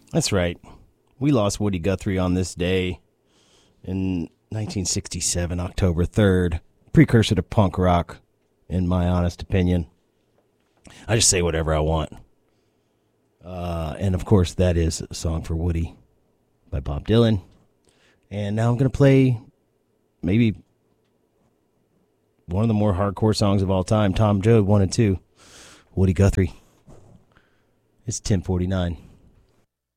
That's right. We lost Woody Guthrie on this day in 1967, October 3rd. Precursor to punk rock, in my honest opinion. I just say whatever I want. And, of course, that is a song for Woody by Bob Dylan. And now I'm going to play maybe one of the more hardcore songs of all time, Tom Joad 1 and 2, Woody Guthrie. It's 10:49.